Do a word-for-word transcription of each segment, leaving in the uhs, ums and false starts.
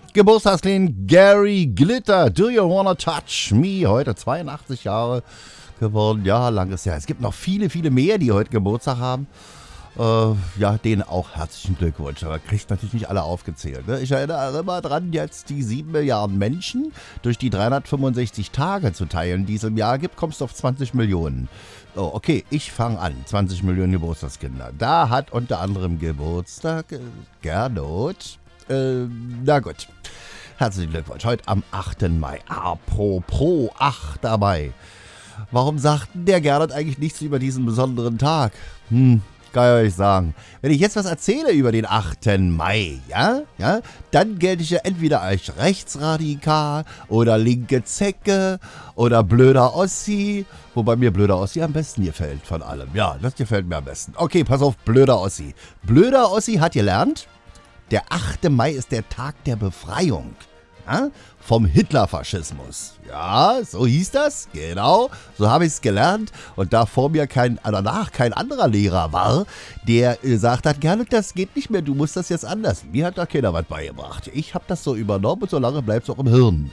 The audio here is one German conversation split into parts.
Geburtstagslehn Gary Glitter, Do You Wanna Touch Me? Heute zweiundachtzig Jahre geworden. Ja, langes Jahr. Es gibt noch viele, viele mehr, die heute Geburtstag haben. Äh, ja, denen auch herzlichen Glückwunsch. Aber kriegt natürlich nicht alle aufgezählt. Ne? Ich erinnere immer dran, jetzt die sieben Milliarden Menschen durch die dreihundertfünfundsechzig Tage zu teilen, die es im Jahr gibt, kommst du auf zwanzig Millionen. Oh, okay, ich fange an. zwanzig Millionen Geburtstagskinder. Da hat unter anderem Geburtstag äh, Gernot. Äh, na gut. Herzlichen Glückwunsch. Heute am achten Mai. Apropos achter Mai. Warum sagt denn der Gernot eigentlich nichts über diesen besonderen Tag? Hm, kann ich euch sagen. Wenn ich jetzt was erzähle über den achten Mai, ja, ja, dann gelte ich ja entweder als rechtsradikal oder linke Zecke oder blöder Ossi, wobei mir blöder Ossi am besten gefällt von allem. Ja, das gefällt mir am besten. Okay, pass auf, blöder Ossi. Blöder Ossi hat gelernt, der achte Mai ist der Tag der Befreiung, ja, vom Hitlerfaschismus. Ja, so hieß das, genau, so habe ich es gelernt. Und da vor mir kein, danach kein anderer Lehrer war, der gesagt hat, Gernot, das geht nicht mehr, du musst das jetzt anders. Mir hat da keiner was beigebracht. Ich habe das so übernommen und so lange bleibt es auch im Hirn.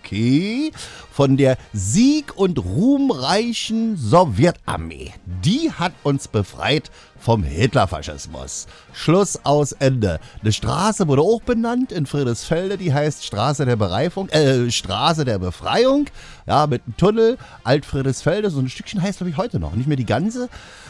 Okay, von der sieg- und ruhmreichen Sowjetarmee. Die hat uns befreit vom Hitlerfaschismus. Schluss, aus, Ende. Eine Straße wurde auch benannt in Friedrichsfelde, die heißt Straße der Bereifung, äh, Straße der Befreiung, ja, mit einem Tunnel, Alt-Friedrichsfelde, so ein Stückchen heißt, glaube ich, heute noch, nicht mehr die ganze,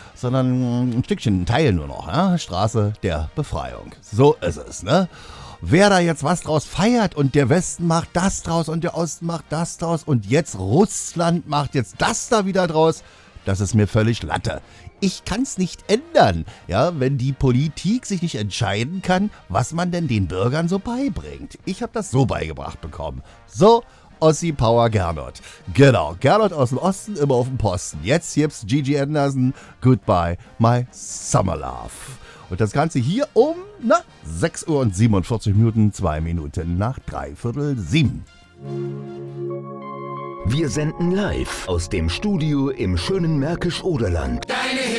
sondern ein Stückchen, ein Teil nur noch, ja, Straße der Befreiung. So ist es, ne? Wer da jetzt was draus feiert und der Westen macht das draus und der Osten macht das draus und jetzt Russland macht jetzt das da wieder draus, das ist mir völlig Latte. Ich kann es nicht ändern, ja, wenn die Politik sich nicht entscheiden kann, was man denn den Bürgern so beibringt. Ich habe das so beigebracht bekommen. So, Ossi Power Gernot. Genau, Gernot aus dem Osten, immer auf dem Posten. Jetzt gibt's Gigi Anderson, Goodbye, My Summer Love. Und das Ganze hier um, na, sechs Uhr und siebenundvierzig Minuten, zwei Minuten nach dreiviertel sieben. Wir senden live aus dem Studio im schönen Märkisch-Oderland. Deine